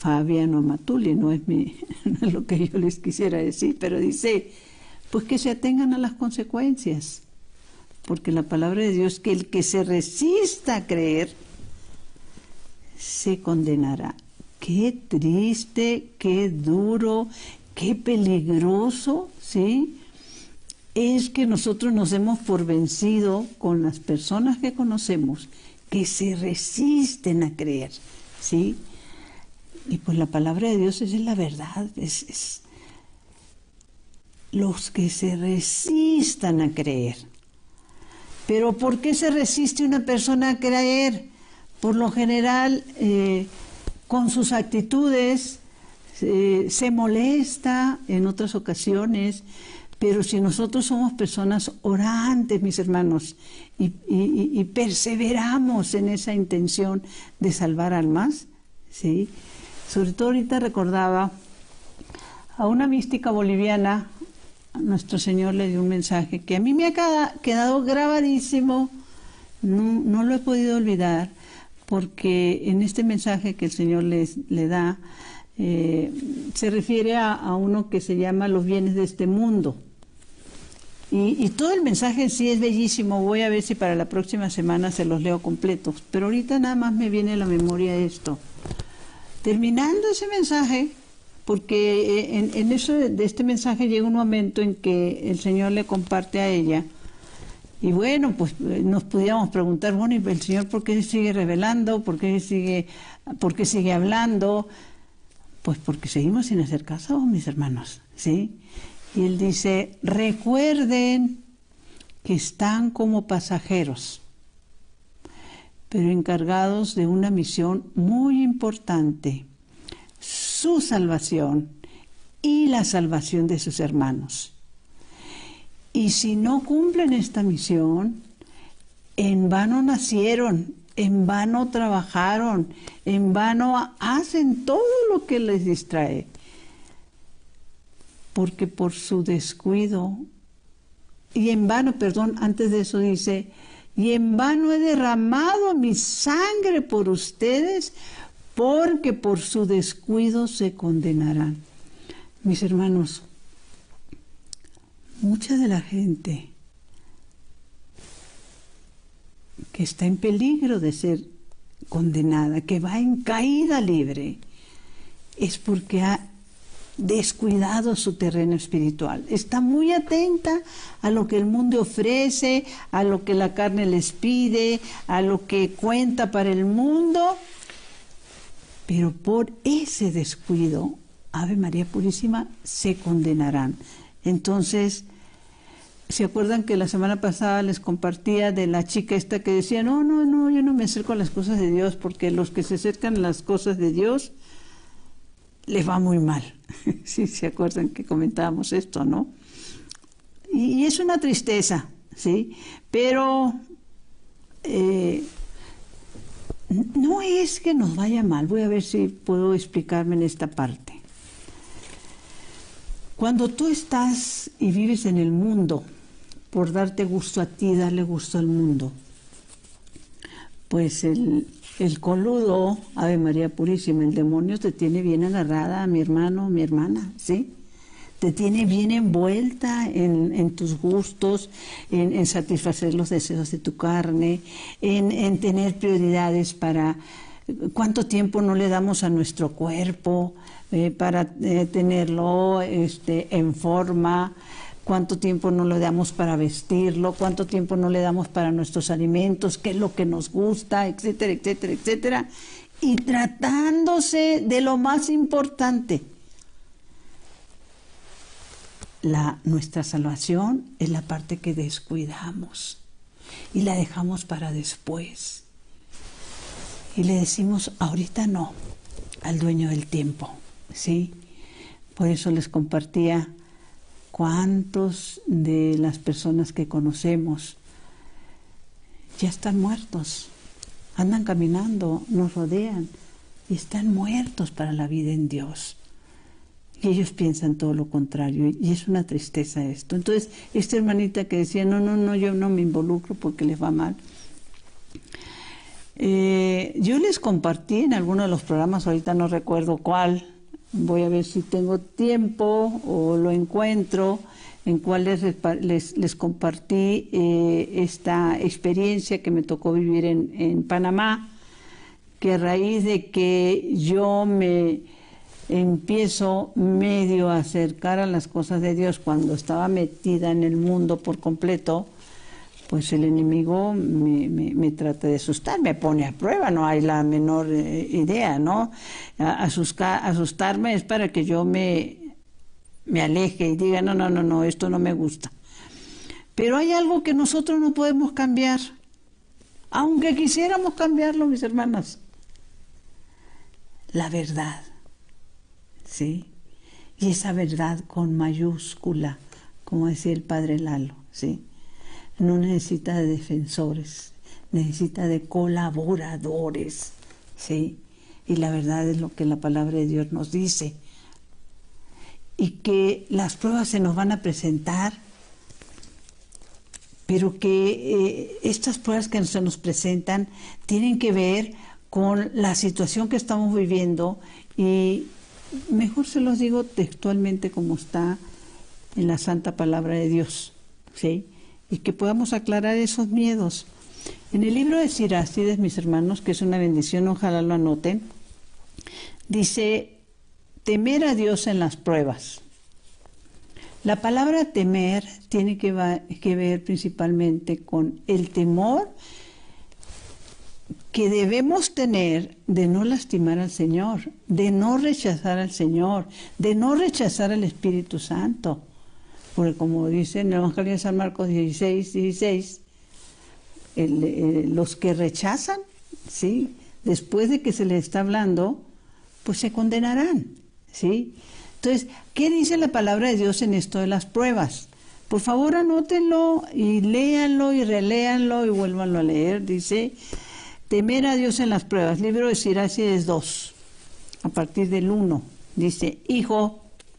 Fabiano Matuli, no es lo que yo les quisiera decir, pero dice, pues que se atengan a las consecuencias, porque la palabra de Dios, que el que se resista a creer, se condenará. Qué triste, qué duro, qué peligroso, ¿sí? Es que nosotros nos demos por vencido con las personas que conocemos, que se resisten a creer, ¿sí? Y pues la palabra de Dios es la verdad, es los que se resistan a creer. Pero ¿por qué se resiste una persona a creer? Por lo general, con sus actitudes, se molesta en otras ocasiones, pero si nosotros somos personas orantes, mis hermanos, y perseveramos en esa intención de salvar almas, ¿sí? Sobre todo ahorita recordaba a una mística boliviana, nuestro Señor le dio un mensaje que a mí me ha quedado grabadísimo, no lo he podido olvidar, porque en este mensaje que el Señor le da, se refiere a uno que se llama los bienes de este mundo. Y todo el mensaje en sí es bellísimo. Voy a ver si para la próxima semana se los leo completos. Pero ahorita nada más me viene a la memoria esto. Terminando ese mensaje, porque en eso de este mensaje llega un momento en que el Señor le comparte a ella. Y bueno, pues nos pudiéramos preguntar, bueno, ¿y el Señor por qué sigue revelando? ¿Por qué sigue hablando? Pues porque seguimos sin hacer caso, mis hermanos, ¿sí? Y Él dice, recuerden que están como pasajeros, pero encargados de una misión muy importante, su salvación y la salvación de sus hermanos. Y si no cumplen esta misión, en vano nacieron, en vano trabajaron, en vano hacen todo lo que les distrae. Porque por su descuido, y en vano, perdón, antes de eso dice, y en vano he derramado mi sangre por ustedes, porque por su descuido se condenarán. Mis hermanos, mucha de la gente que está en peligro de ser condenada, que va en caída libre, es porque ha descuidado su terreno espiritual. Está muy atenta a lo que el mundo ofrece, a lo que la carne les pide, a lo que cuenta para el mundo, pero por ese descuido, Ave María Purísima, se condenarán. Entonces, ¿se acuerdan que la semana pasada les compartía de la chica esta que decía, no, yo no me acerco a las cosas de Dios, porque los que se acercan a las cosas de Dios les va muy mal? Sí, se acuerdan que comentábamos esto, ¿no? Y es una tristeza, ¿sí? Pero no es que nos vaya mal. Voy a ver si puedo explicarme en esta parte. Cuando tú estás y vives en el mundo, por darte gusto a ti, darle gusto al mundo, pues el coludo, Ave María Purísima, el demonio te tiene bien agarrada, mi hermano, mi hermana, ¿sí? Te tiene bien envuelta en tus gustos, en satisfacer los deseos de tu carne, en tener prioridades para cuánto tiempo no le damos a nuestro cuerpo para tenerlo en forma, cuánto tiempo no le damos para vestirlo, cuánto tiempo no le damos para nuestros alimentos, qué es lo que nos gusta, etcétera, etcétera, etcétera. Y tratándose de lo más importante, nuestra salvación es la parte que descuidamos y la dejamos para después. Y le decimos, ahorita no, al dueño del tiempo, ¿sí? Por eso les compartía cuántos de las personas que conocemos ya están muertos, andan caminando, nos rodean y están muertos para la vida en Dios. Y ellos piensan todo lo contrario, y es una tristeza esto. Entonces, esta hermanita que decía, no, yo no me involucro porque les va mal. Yo les compartí en alguno de los programas, ahorita no recuerdo cuál, voy a ver si tengo tiempo o lo encuentro, en cuál les compartí esta experiencia que me tocó vivir en Panamá, que a raíz de que yo me empiezo medio a acercar a las cosas de Dios cuando estaba metida en el mundo por completo, pues el enemigo me trata de asustar, me pone a prueba, no hay la menor idea, ¿no? Asustarme es para que yo me aleje y diga, no, esto no me gusta. Pero hay algo que nosotros no podemos cambiar, aunque quisiéramos cambiarlo, mis hermanas. La verdad, ¿sí? Y esa verdad con mayúscula, como decía el padre Lalo, ¿sí? No necesita de defensores, necesita de colaboradores, ¿sí? Y la verdad es lo que la palabra de Dios nos dice. Y que las pruebas se nos van a presentar, pero que estas pruebas que se nos presentan tienen que ver con la situación que estamos viviendo, y mejor se los digo textualmente como está en la santa palabra de Dios, ¿sí? Y que podamos aclarar esos miedos. En el libro de Sirácides, mis hermanos, que es una bendición, ojalá lo anoten, dice: temer a Dios en las pruebas. La palabra temer tiene que ver principalmente con el temor que debemos tener de no lastimar al Señor, de no rechazar al Señor, de no rechazar al Espíritu Santo. Porque como dice en el Evangelio de San Marcos 16, los que rechazan, ¿sí?, después de que se les está hablando, pues se condenarán, ¿sí? Entonces, ¿qué dice la palabra de Dios en esto de las pruebas? Por favor, anótenlo y léanlo y reléanlo y vuélvanlo a leer. Dice: temer a Dios en las pruebas. Libro de Sirácides 2, a partir del 1. Dice: hijo,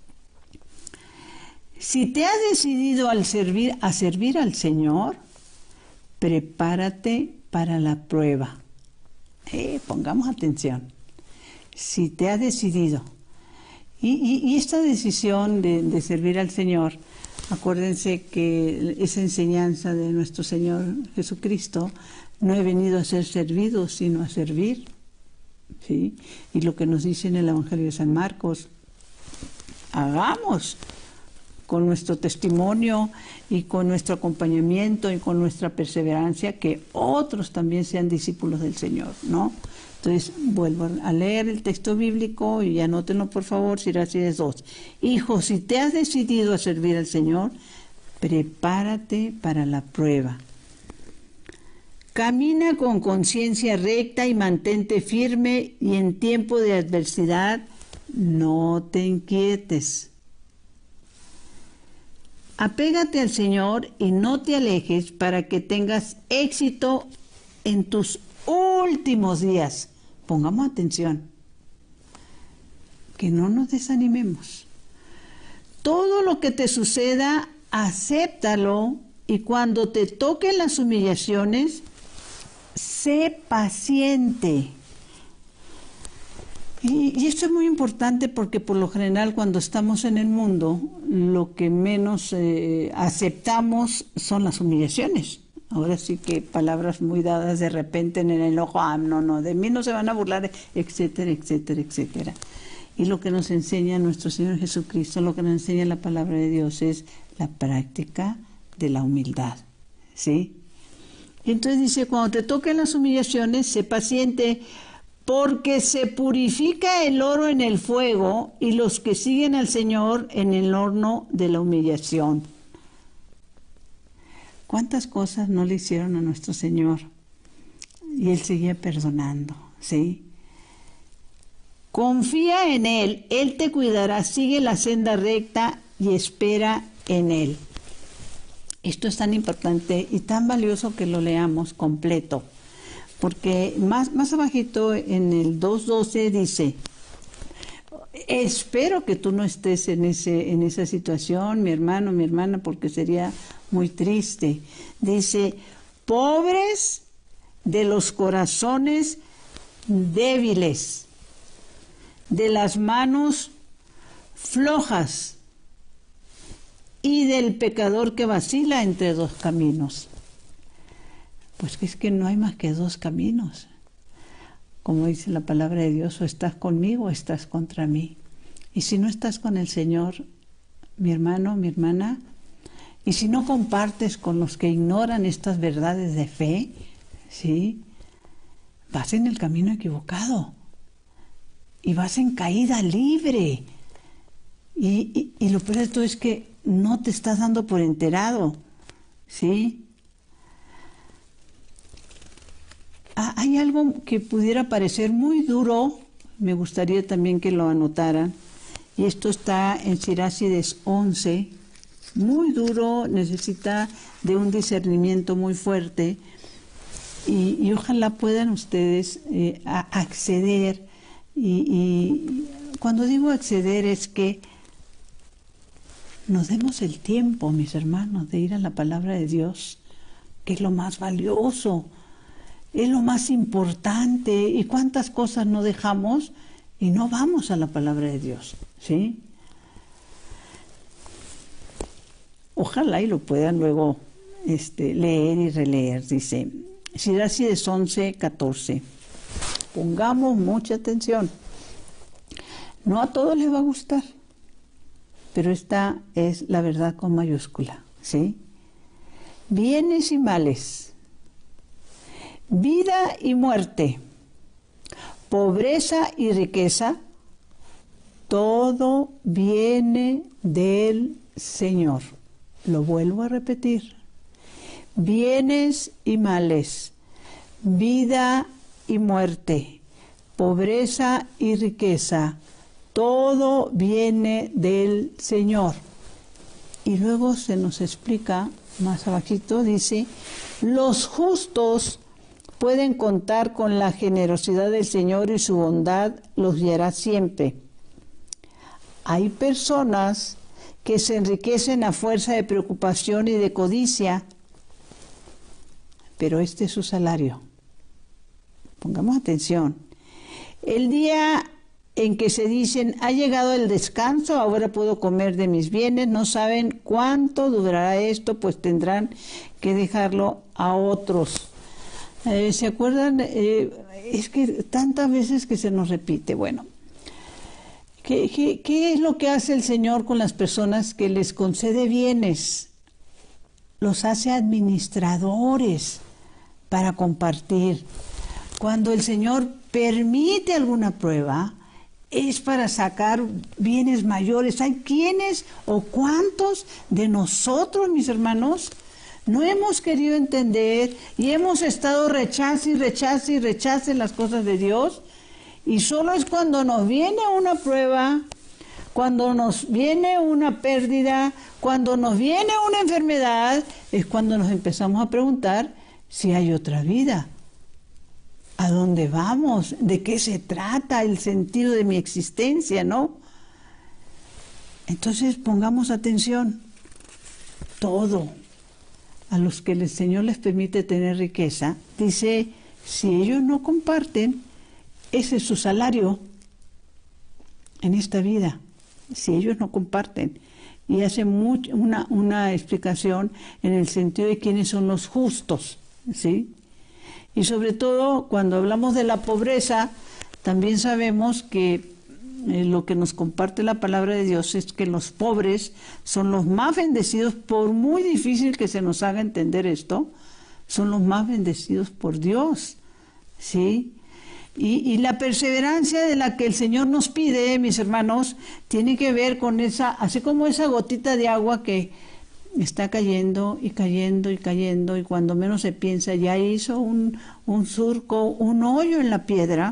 si te has decidido a servir al Señor, prepárate para la prueba. Pongamos atención. Si te has decidido. Y esta decisión de servir al Señor, acuérdense que esa enseñanza de nuestro Señor Jesucristo: no he venido a ser servido, sino a servir, ¿sí? Y lo que nos dice en el Evangelio de San Marcos: hagamos con nuestro testimonio y con nuestro acompañamiento y con nuestra perseverancia que otros también sean discípulos del Señor, ¿no? Entonces, vuelvo a leer el texto bíblico y anótenlo por favor, Sirácides 2. Hijo, si te has decidido a servir al Señor, prepárate para la prueba. Camina con conciencia recta y mantente firme, y en tiempo de adversidad no te inquietes. Apégate al Señor y no te alejes, para que tengas éxito en tus últimos días. Pongamos atención, que no nos desanimemos. Todo lo que te suceda, acéptalo, y cuando te toquen las humillaciones, sé paciente. Y esto es muy importante, porque por lo general cuando estamos en el mundo, lo que menos aceptamos son las humillaciones. Ahora sí que palabras muy dadas de repente en el enojo: no, de mí no se van a burlar, etcétera, etcétera, etcétera. Y lo que nos enseña nuestro Señor Jesucristo, lo que nos enseña la palabra de Dios, es la práctica de la humildad, ¿sí? Y entonces dice: cuando te toquen las humillaciones, sé paciente, porque se purifica el oro en el fuego, y los que siguen al Señor en el horno de la humillación. ¿Cuántas cosas no le hicieron a nuestro Señor? Y Él seguía perdonando, ¿sí? Confía en Él, Él te cuidará, sigue la senda recta y espera en Él. Esto es tan importante y tan valioso que lo leamos completo, porque más abajito en el 2.12 dice: espero que tú no estés en esa situación, mi hermano, mi hermana, porque sería muy triste. Dice: pobres de los corazones débiles, de las manos flojas y del pecador que vacila entre dos caminos. Pues que es que no hay más que dos caminos. Como dice la palabra de Dios, o estás conmigo o estás contra mí. Y si no estás con el Señor, mi hermano, mi hermana, y si no compartes con los que ignoran estas verdades de fe, ¿sí?, vas en el camino equivocado y vas en caída libre. Y lo peor de todo es que no te estás dando por enterado, ¿sí? Hay algo que pudiera parecer muy duro, me gustaría también que lo anotaran, y esto está en Sirácides 11, muy duro, necesita de un discernimiento muy fuerte, y ojalá puedan ustedes acceder, y cuando digo acceder es que nos demos el tiempo, mis hermanos, de ir a la palabra de Dios, que es lo más valioso, es lo más importante. Y cuántas cosas no dejamos y no vamos a la palabra de Dios, ¿sí? Ojalá y lo puedan luego leer y releer. Dice Sirácides 11:14. Pongamos mucha atención. No a todos les va a gustar, pero esta es la verdad con mayúscula, ¿sí? Bienes y males, vida y muerte, pobreza y riqueza, todo viene del Señor. Lo vuelvo a repetir. Bienes y males, vida y muerte, pobreza y riqueza, todo viene del Señor. Y luego se nos explica, más abajito, dice, los justos pueden contar con la generosidad del Señor y su bondad los guiará siempre. Hay personas que se enriquecen a fuerza de preocupación y de codicia, pero este es su salario. Pongamos atención. El día en que se dicen, ha llegado el descanso, ahora puedo comer de mis bienes, no saben cuánto durará esto, pues tendrán que dejarlo a otros. ¿Se acuerdan? Es que tantas veces que se nos repite. Bueno, ¿qué es lo que hace el Señor con las personas que les concede bienes? Los hace administradores para compartir. Cuando el Señor permite alguna prueba, es para sacar bienes mayores. ¿Hay quiénes o cuántos de nosotros, mis hermanos, no hemos querido entender y hemos estado rechace las cosas de Dios? Y solo es cuando nos viene una prueba, cuando nos viene una pérdida, cuando nos viene una enfermedad, es cuando nos empezamos a preguntar si hay otra vida. ¿A dónde vamos? ¿De qué se trata el sentido de mi existencia, no? Entonces pongamos atención. Todo a los que el Señor les permite tener riqueza, dice, si ellos no comparten, ese es su salario en esta vida. Si ellos no comparten. Y hace una explicación en el sentido de quiénes son los justos, ¿sí? Y sobre todo, cuando hablamos de la pobreza, también sabemos que lo que nos comparte la palabra de Dios es que los pobres son los más bendecidos, por muy difícil que se nos haga entender esto, son los más bendecidos por Dios, ¿sí? Y la perseverancia de la que el Señor nos pide, mis hermanos, tiene que ver con esa, así como esa gotita de agua que está cayendo y cayendo y cayendo, y cuando menos se piensa ya hizo un surco, un hoyo en la piedra.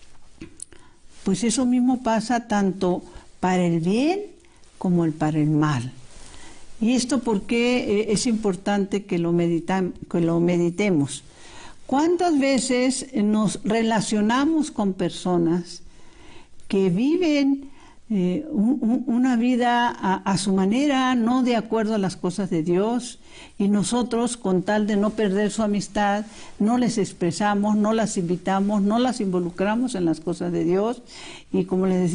Pues eso mismo pasa tanto para el bien como para el mal. Y esto porque es importante que lo meditemos. ¿Cuántas veces nos relacionamos con personas que viven una vida a su manera, no de acuerdo a las cosas de Dios, y nosotros, con tal de no perder su amistad, no les expresamos, no las invitamos, no las involucramos en las cosas de Dios, y como les decía,